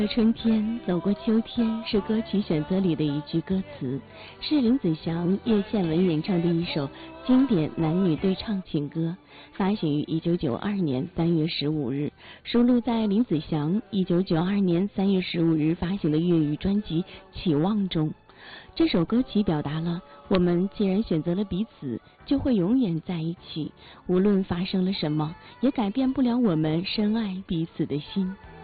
春天走过秋天是歌曲选择里的一句歌词，是林子祥、叶倩文演唱的一首经典男女对唱情歌，发行于1992年3月15日，收录在林子祥1992年3月15日发行的粤语专辑《期望》中。这首歌曲表达了我们既然选择了彼此，就会永远在一起，无论发生了什么，也改变不了我们深爱彼此的心。